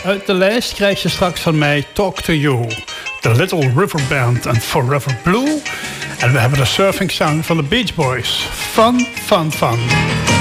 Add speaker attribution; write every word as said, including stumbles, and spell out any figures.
Speaker 1: Uit de lijst krijg je straks van mij Talk to You, The Little River Band en Forever Blue. En we hebben de surfing sound van de Beach Boys. Fun, fun, fun.